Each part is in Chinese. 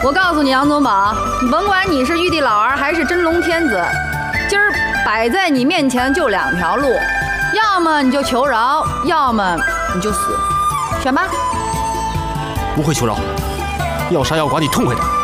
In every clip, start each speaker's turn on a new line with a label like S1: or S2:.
S1: 我告诉你，杨宗保，甭管你是玉帝老儿还是真龙天子，今儿摆在你面前就2条路，要么你就求饶，要么你就死，选吧。
S2: 不会求饶，要杀要剐你痛快点。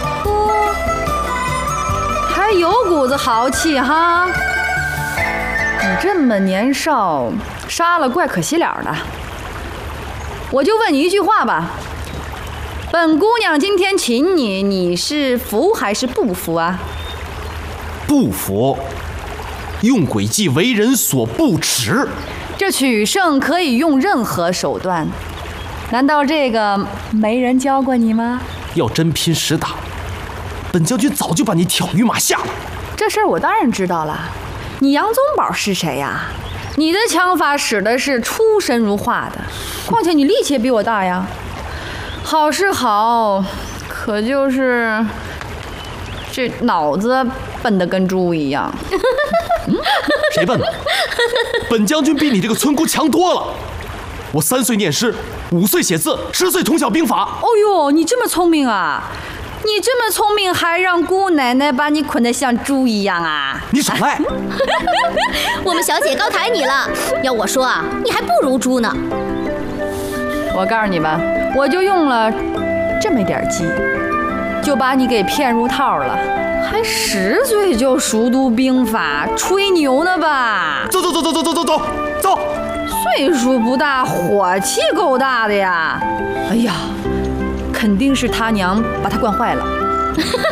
S1: 还有股子豪气哈！你这么年少，杀了怪可惜了的。我就问你一句话吧，本姑娘今天请你，你是服还是不服啊？
S2: 不服，用诡计为人所不齿。
S1: 这取胜可以用任何手段，难道这个没人教过你吗？
S2: 要真拼实打，本将军早就把你挑于马下了。
S1: 这事儿我当然知道了。你杨宗保是谁呀？你的枪法使的是出神入化的，况且你力气也比我大呀。好是好，可就是这脑子笨得跟猪一样。
S2: 谁笨了？本将军比你这个村姑强多了。我3岁念诗，5岁写字，10岁通晓兵法。
S1: 哦呦，你这么聪明啊！你这么聪明，还让姑奶奶把你捆得像猪一样啊！
S2: 你少赖！
S3: 我们小姐高抬你了，要我说啊，你还不如猪呢。
S1: 我告诉你吧，我就用了这么一点计，就把你给骗入套了。还10岁就熟读兵法，吹牛呢吧？
S2: 走！
S1: 岁数不大，火气够大的呀！哎呀，肯定是他娘把他惯坏了。